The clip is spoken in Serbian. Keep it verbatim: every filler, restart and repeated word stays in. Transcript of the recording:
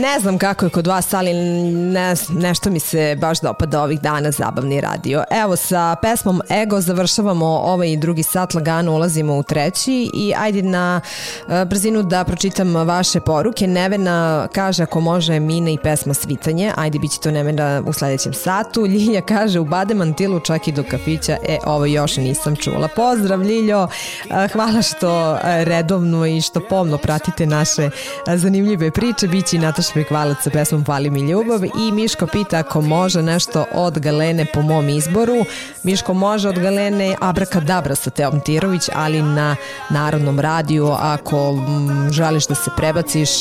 ne znam kako je kod vas, ali ne, nešto mi se baš dopada ovih dana zabavni radio. Evo, sa pesmom Ego završavamo ovaj drugi sat, lagano ulazimo u treći i ajde na brzinu da pročitam vaše poruke. Nevena kaže ako može Mina i pesma Svitanje, ajde bit će to Nevena u sledećem satu. Ljilja kaže ubade mantilu čak i do kafića, e ovo još nisam čula. Pozdrav Ljiljo, hvala što redovno i što pomno pratite naše zanimljive priče. Biće i Nataša Prikvalac sa pesmom Fali mi ljubav i Miško pita ako može nešto od Galene po mom izboru. Miško može od Galene Abrakadabra sa Teom Tirović, ali na Narodnom radiju ako želiš da se prebaciš